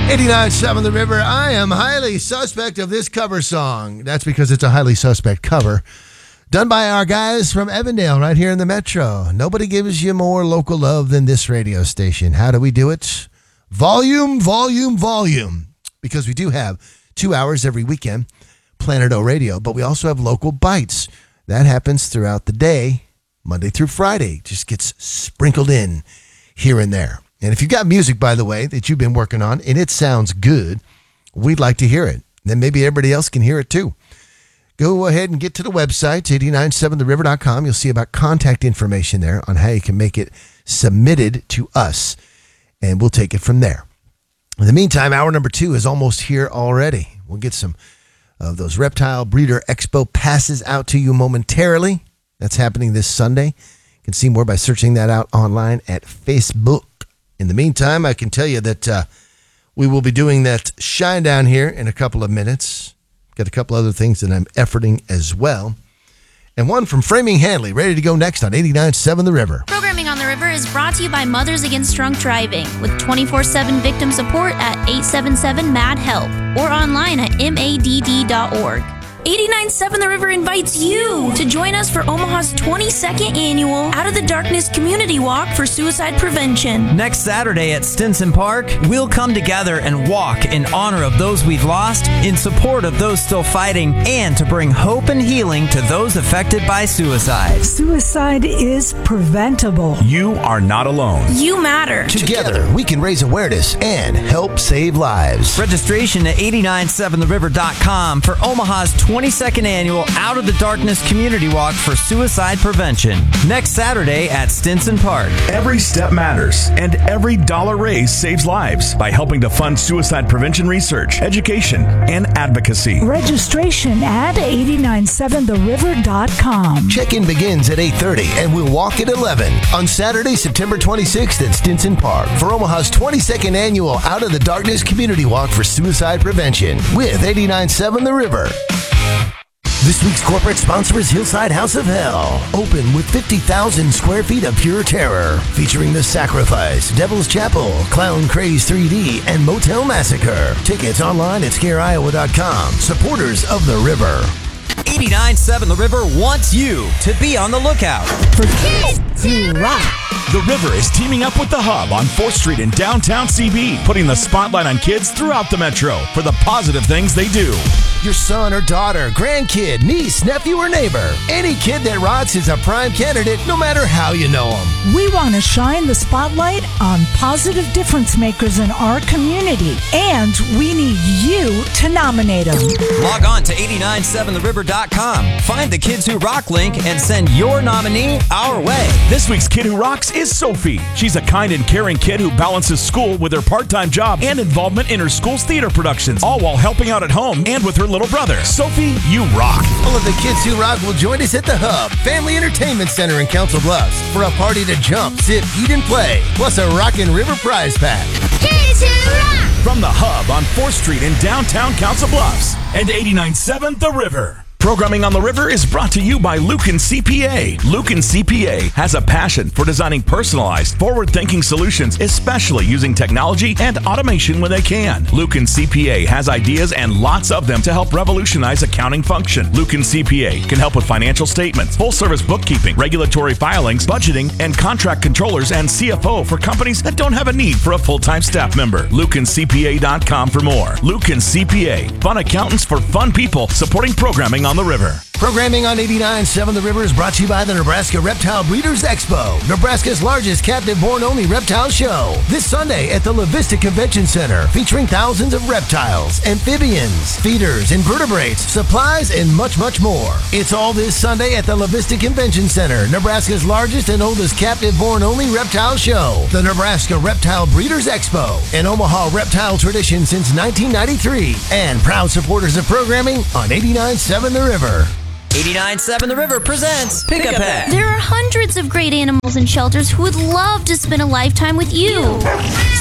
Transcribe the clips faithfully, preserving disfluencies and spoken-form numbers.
eighty-nine point seven The River. I am highly suspect of this cover song. That's because it's a highly suspect cover done by our guys from Evandale right here in the Metro. Nobody gives you more local love than this radio station. How do we do it? Volume, volume, volume. Because we do have two hours every weekend, Planet O Radio, but we also have local bites. That happens throughout the day, Monday through Friday. Just gets sprinkled in here and there. And if you've got music, by the way, that you've been working on, and it sounds good, we'd like to hear it. Then maybe everybody else can hear it too. Go ahead and get to the website, eight nine seven the river dot com. You'll see about contact information there on how you can make it submitted to us, and we'll take it from there. In the meantime, hour number two is almost here already. We'll get some of those Reptile Breeder Expo passes out to you momentarily. That's happening this Sunday. You can see more by searching that out online at Facebook. In the meantime, I can tell you that uh, we will be doing that shine down here in a couple of minutes. Got a couple other things that I'm efforting as well. And one from Framing Hanley, ready to go next on eighty-nine point seven The River. Programming on the River is brought to you by Mothers Against Drunk Driving with twenty-four seven victim support at eight seven seven M A D HELP or online at M A D D dot org. eighty-nine point seven The River invites you to join us for Omaha's twenty-second annual Out of the Darkness Community Walk for Suicide Prevention. Next Saturday at Stinson Park, we'll come together and walk in honor of those we've lost, in support of those still fighting, and to bring hope and healing to those affected by suicide. Suicide is preventable. You are not alone. You matter. Together, we can raise awareness and help save lives. Registration at eight nine seven the river dot com for Omaha's twenty-second annual Out of the Darkness Community Walk for Suicide Prevention. Next Saturday at Stinson Park. Every step matters, and every dollar raised saves lives by helping to fund suicide prevention research, education, and advocacy. Registration at eight nine seven the river dot com. Check-in begins at eight thirty and we'll walk at eleven on Saturday, September twenty-sixth at Stinson Park for Omaha's twenty-second annual Out of the Darkness Community Walk for Suicide Prevention with eighty-nine point seven The River. This week's corporate sponsor is Hillside House of Hell. Open with fifty thousand square feet of pure terror. Featuring The Sacrifice, Devil's Chapel, Clown Craze three D, and Motel Massacre. Tickets online at scare iowa dot com. Supporters of The River. eighty-nine point seven The River wants you to be on the lookout For kids who rock. The River is teaming up with The Hub on fourth street in downtown C B, putting the spotlight on kids throughout the metro for the positive things they do. Your son or daughter, grandkid, niece, nephew, or neighbor. Any kid that rots is a prime candidate, no matter how you know them. We want to shine the spotlight on positive difference makers in our community, and we need you to nominate them. Log on to eight nine seven the river dot com. Find the Kids Who Rock link and send your nominee our way. This week's Kid Who Rocks is Sophie. She's a kind and caring kid who balances school with her part-time job and involvement in her school's theater productions, all while helping out at home and with her little brother. Sophie, you rock. All of the Kids Who Rock will join us at the Hub Family Entertainment Center in Council Bluffs for a party to jump, sit, eat, and play, plus a Rockin' River prize pack. Kids Who Rock! From the Hub on fourth street in downtown Council Bluffs and eighty-nine point seven The River. Programming on the River is brought to you by Lucan C P A. Lucan C P A has a passion for designing personalized, forward-thinking solutions, especially using technology and automation when they can. Lucan C P A has ideas and lots of them to help revolutionize accounting function. Lucan C P A can help with financial statements, full-service bookkeeping, regulatory filings, budgeting, and contract controllers and C F O for companies that don't have a need for a full-time staff member. Lucan C P A dot com for more. Lucan C P A, fun accountants for fun people, supporting programming on the River. Programming on eighty-nine point seven The River is brought to you by the Nebraska Reptile Breeders Expo, Nebraska's largest captive-born-only reptile show. This Sunday at the La Vista Convention Center, featuring thousands of reptiles, amphibians, feeders, invertebrates, supplies, and much, much more. It's all this Sunday at the La Vista Convention Center, Nebraska's largest and oldest captive-born-only reptile show. The Nebraska Reptile Breeders Expo, an Omaha reptile tradition since nineteen ninety-three, and proud supporters of programming on eighty-nine point seven The River. eighty-nine point seven The River presents Pick a Pet. There are hundreds of great animals in shelters who would love to spend a lifetime with you.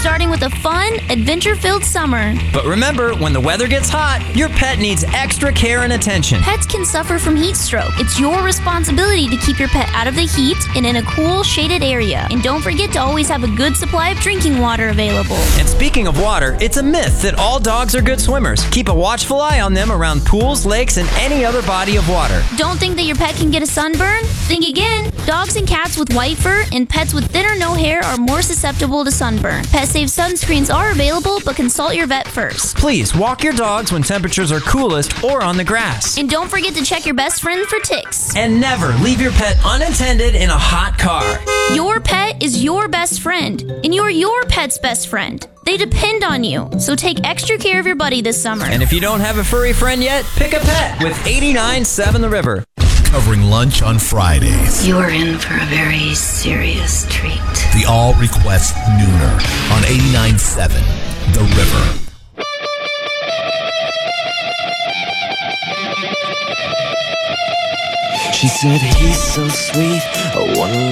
starting with a fun, adventure-filled summer. But remember, when the weather gets hot, your pet needs extra care and attention. Pets can suffer from heat stroke. It's your responsibility to keep your pet out of the heat and in a cool, shaded area. And don't forget to always have a good supply of drinking water available. And speaking of water, it's a myth that all dogs are good swimmers. Keep a watchful eye on them around pools, lakes, and any other body of water. Don't think that your pet can get a sunburn? Think again. Dogs and cats with white fur and pets with thin or no hair are more susceptible to sunburn. Pet-safe sunscreens are available, but consult your vet first. Please walk your dogs when temperatures are coolest or on the grass. And don't forget to check your best friend for ticks. And never leave your pet unattended in a hot car. Your pet is your best friend, and you're your pet's best friend. They depend on you, so take extra care of your buddy this summer. And if you don't have a furry friend yet, pick a pet with eighty-nine seven The River. Covering lunch on Fridays. You're in for a very serious treat. The All Request Nooner on eighty-nine seven The River. She said he's so sweet, I wanna